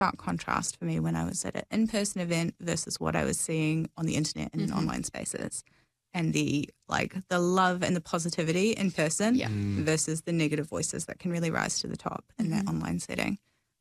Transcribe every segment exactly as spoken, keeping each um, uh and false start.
stark contrast for me when I was at an in-person event versus what I was seeing on the internet and Mm-hmm. in online spaces. And the like the love and the positivity in person Yeah. versus the negative voices that can really rise to the top in that Mm-hmm. online setting.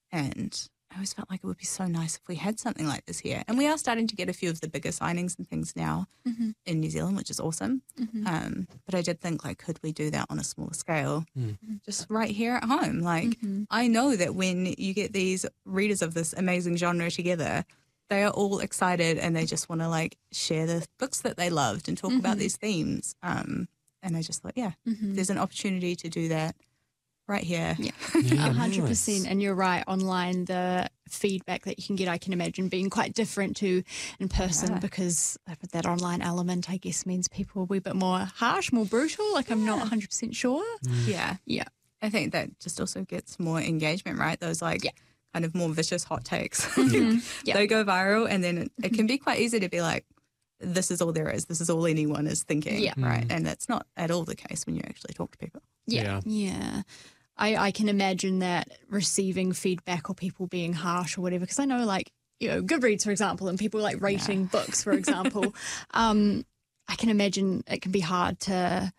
And I always felt like it would be so nice if we had something like this here. And we are starting to get a few of the bigger signings and things now Mm-hmm. in New Zealand, which is awesome. Mm-hmm. Um, but I did think, like, could we do that on a smaller scale Mm. just right here at home? Like, Mm-hmm. I know that when you get these readers of this amazing genre together, they are all excited and they just want to, like, share the books that they loved and talk about Mm-hmm. these themes. Um, and I just thought, yeah, Mm-hmm. there's an opportunity to do that right here. Yeah. Yeah, A hundred nice. percent, and you're right. Online, the feedback that you can get, I can imagine being quite different to in person Yeah. because that online element, I guess, means people will be a bit more harsh, more brutal. Like I'm not Yeah. a hundred percent sure. Yeah. Yeah, I think that just also gets more engagement, right? Those, like, Yeah. kind of more vicious hot takes. Yeah. They go viral, and then it, it can be quite easy to be like, this is all there is. This is all anyone is thinking, Yeah. right? And that's not at all the case when you actually talk to people. yeah, yeah. I, I can imagine that receiving feedback or people being harsh or whatever, because I know, like, you know, Goodreads, for example, and people like rating books, for example. um, I can imagine it can be hard to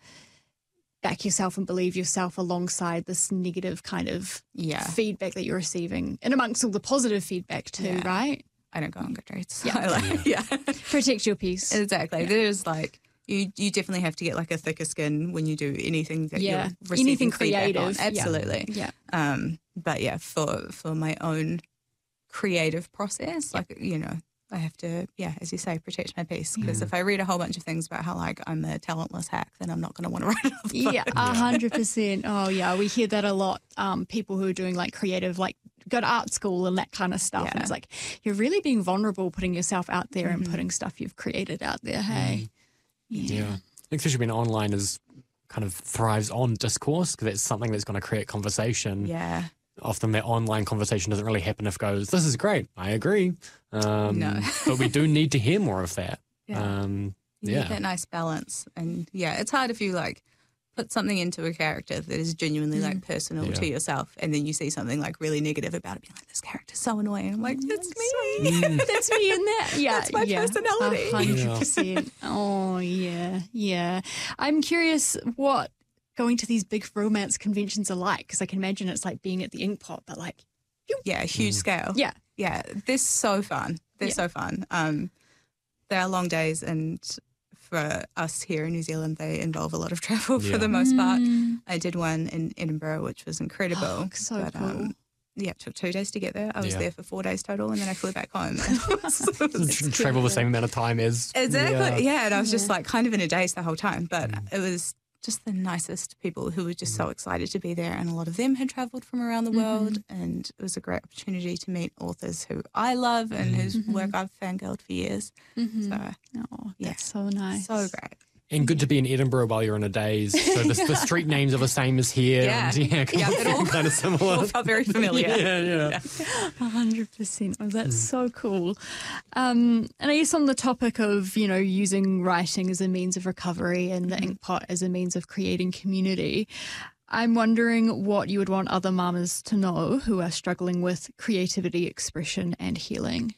back yourself and believe yourself alongside this negative kind of Yeah. feedback that you're receiving, and amongst all the positive feedback too, Yeah. right? I don't go on Goodreads. Yeah. I like, yeah. Protect your peace. Exactly. There's like, you, you definitely have to get like a thicker skin when you do anything that Yeah. you're receiving Anything feedback on. creative. Yeah. Absolutely. Yeah. Um, but yeah, for, for my own creative process, like, you know, I have to, yeah, as you say, protect my peace. Because if I read a whole bunch of things about how, like, I'm a talentless hack, then I'm not going to want to write another book. Yeah, a hundred percent. Oh yeah, we hear that a lot. Um, people who are doing like creative, like go to art school and that kind of stuff. And Yeah. it's like you're really being vulnerable, putting yourself out there and Mhm. putting stuff you've created out there. Hey, Yeah. I think especially being online is kind of thrives on discourse because it's something that's going to create conversation. Yeah. Often that online conversation doesn't really happen if it goes, this is great, I agree. Um, No. but we do need to hear more of that. Yeah. Um, You yeah. need that nice balance. And yeah, it's hard if you like put something into a character that is genuinely like personal Yeah. to yourself, and then you see something like really negative about it, be like, this character's so annoying. I'm like, it's me. that's me in that. Yeah, That's my yeah, personality. a hundred percent. Oh yeah, yeah. I'm curious what going to these big romance conventions are like, because I can imagine it's like being at the Inkpot, but like, Yeah, huge scale. yeah, Yeah, they're so fun. They're Yeah. so fun. Um, they are long days, and for us here in New Zealand, they involve a lot of travel Yeah. for the most part. Mm. I did one in Edinburgh, which was incredible. Oh, so but, cool. Um, yeah, it took two days to get there. I was Yeah. there for four days total, and then I flew back home. It was- it was- Tr- Travel the same amount of time as. exactly, Yeah. yeah. And I was just Yeah. like kind of in a daze the whole time, but it was just the nicest people who were just so excited to be there, and a lot of them had travelled from around the world, and it was a great opportunity to meet authors who I love and whose work I've fangirled for years. Mhm. So Oh, yeah. that's so nice. so great. And good to be in Edinburgh while you're in a daze. So the, the street names are the same as here. Yeah. And yeah, Yeah, it all- kind of similar. All felt very familiar. yeah, yeah. A hundred percent. Oh, that's so cool. Um, and I guess on the topic of, you know, using writing as a means of recovery and the Inkpot as a means of creating community, I'm wondering what you would want other mamas to know who are struggling with creativity, expression, and healing.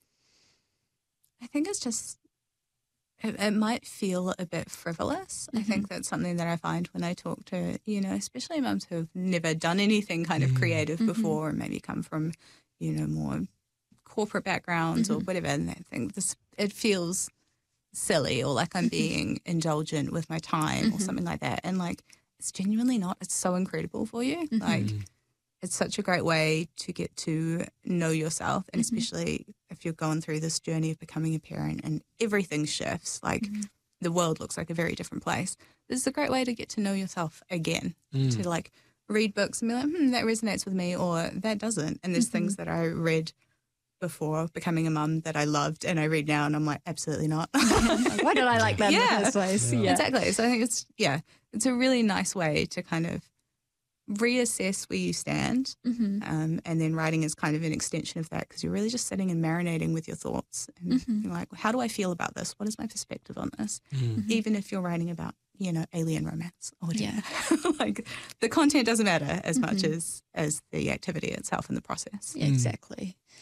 I think it's just, it, it might feel a bit frivolous. I think that's something that I find when I talk to, you know, especially mums who've never done anything kind of creative before, and maybe come from, you know, more corporate backgrounds or whatever. And they think this, it feels silly or like I'm being indulgent with my time or something like that. And like, it's genuinely not. It's so incredible for you. Like, it's such a great way to get to know yourself, and especially if you're going through this journey of becoming a parent and everything shifts, like the world looks like a very different place. This is a great way to get to know yourself again, to like read books and be like, hmm, that resonates with me, or that doesn't. And there's things that I read before becoming a mum that I loved and I read now and I'm like, absolutely not. Like, why did I like that in Yeah. the first place? Yeah. Exactly. So I think it's, yeah, it's a really nice way to kind of reassess where you stand. Mm-hmm. Um, and then writing is kind of an extension of that, because you're really just sitting and marinating with your thoughts and Mhm. you're like, how do I feel about this? What is my perspective on this? Even if you're writing about you know, alien romance or whatever. Yeah. Like the content doesn't matter as mm-hmm. much as as the activity itself in the process. Yeah, exactly.